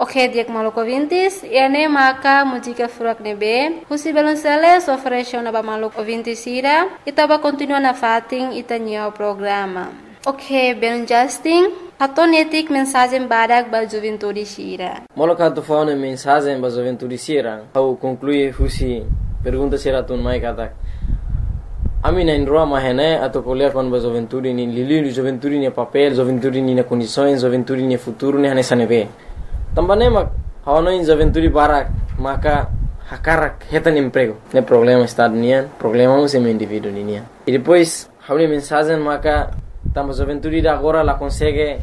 Ok, diak maluco ouvintes, ene maka música furak nebe, husi belonceles ofereceu na ba maluco ouvintes ira, itaba continua na fating itanya o programa. Ok, ben Justin, hatonetik mensagem badak ba juventude sira. Moloka tu faune mensagem ba juventude sira, au conclui husi pergunta sira tun mai katak. Ami na indroa mahene atau kuliah kon ba juventude ni lili juventude ni papel, juventude ni na condições, juventude ni futuro ni hanesane be. Também mak hawano in juventude barak maka hakarak hetan emprego. Ne problema estado nian, problema um sem indivíduo nian. E depois hawni mensagem maka tamba juventude da agora la consegue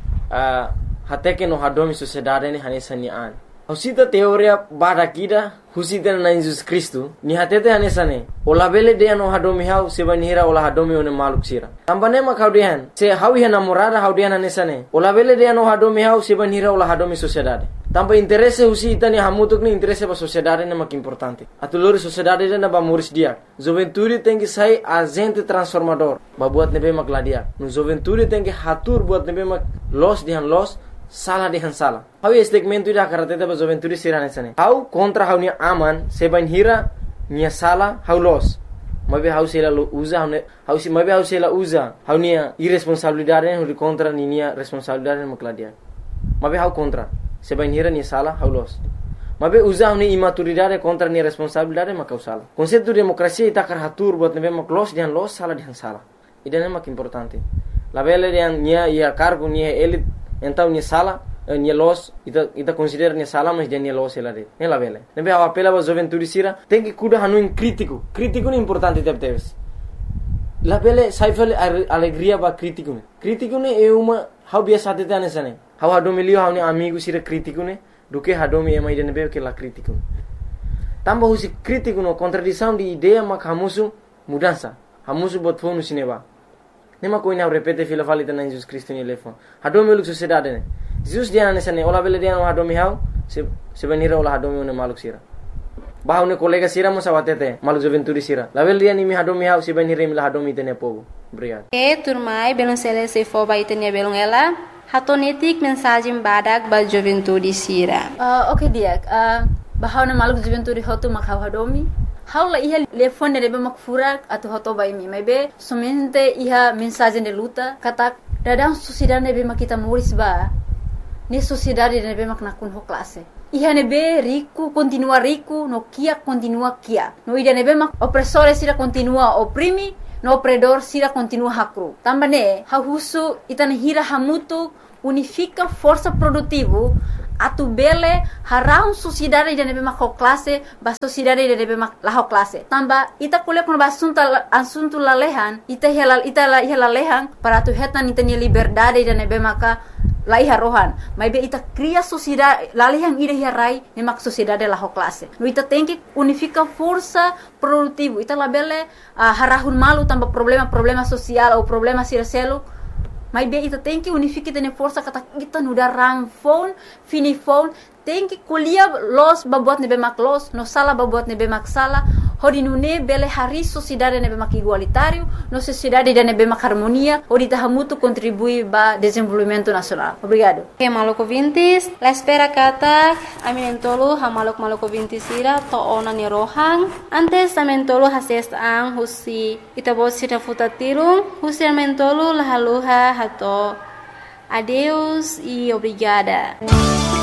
até que no hadomi sociedade ni hanesane an. Husita teoria barakida husita na Jesus Cristo ni hatete hanesane. Ola bele de no hadomi hau sebanira ola hadomi one maluk sira. Tambane mak haudian se hawi hana morada haudian hanesane. Ola bele de no hadomi hau sebanira ola hadomi sociedade. Tamba interesse husita ni hamutuk ni interesse ba sociedade ne mak importante. Atulori sociedade na ba muris dia. Juventude tem que sair agente transformador. Ba buat nebe mak ladia. No juventude tem que hatur buat nebe mak los dihan los salah dihan salah. Hau segmento ida karateta ba juventude sirane sane. Hau kontra hau ni aman seban hira nia salah hau los. Mabe hau sela usa hau si mabe hau sela usa hau nia irresponsabilidade hau contra ni nia responsabilidade makladia. Mabe hau contra seban hira nia salah hau los. Mabe usa hau ni imaturidade contra nia responsabilidade makau salah. Konsepto demokrasia ita karatur buat nebe mak los dihan los salah dihan salah. Idane mak importante. La bele dihan nia ia cargo nia elit então nia sala nia los ita considera nia sala mas dia nia los ela de ela vele nebe a apela ba juventude sira tem que cuidar hanu in crítico é importante teves la vele saifel alegria ba crítico ne é uma how biasa tete anesane how hadomilio how ni amigo sira crítico ne do que hadomi ema ide nebe que la crítico tamba husi crítico no contradição de ideia mak hamusu mudança hamusu bot fonu sineba. Nema koina repete fila valita na Jesus Cristo ni lefon. Hadomi uluk sociedade ne. Jesus dia nesane ola bele dia no hadomi hau se benira ola hadomi ne maluk sira. Bahau ne kolega sira mo sawatete maluk juventude sira. La bele dia ni mi hadomi hau se benira mi la hadomi tene povo. Obrigado. Turmai belum sele se fo ba itenia belum ela. Hatonetik mensagem badak ba juventude sira. Okay dia. Bahau ne maluk juventude hotu makhau hadomi. Haula iha telefone rebe makfurak atau hoto baimi mebe somente iha mensagem de luta kata dadang sociedade nebe makita muris ba ni sociedade nebe maknakun ho classe iha nebe rico continua rico no kia continua kia no ida nebe mak opressore sira continua oprimi no opredor sira continua hakru tambane hahusu itana hira hamutu unifica força produtivo atu bele harau sociedade de nebe mak classe ba sociedade de nebe mak la classe tamba ita kule kun ba asunto la lehan ita la lehan para tu hetan ita ni liberdade de nebe maka la iha rohan maybe ita cria sociedade la lehan ida hirai ne mak sociedade la classe no ita tem que unifica força produtivo ita la bele harahun malu tamba problema social ou problema sircelo. Mas bem, ita tem que unificar tene força kata kita nuda rang phone, fini phone, tem que kuliah los babuat nebe mak los, no sala babuat nebe mak sala, hodi nune bele hari sociedade nebe mak igualitário, no sociedade de nebe mak harmonia, hodi tahamutu contribui ba desenvolvimento nacional. Obrigado. Okay, maluco vintis, la espera kata, aminentolo ha maluco vintis ira to ona ni rohang, antes amentolo hases ang husi itabot sira futatirung, husi amentolo lahaluha hato. Adeus e obrigada.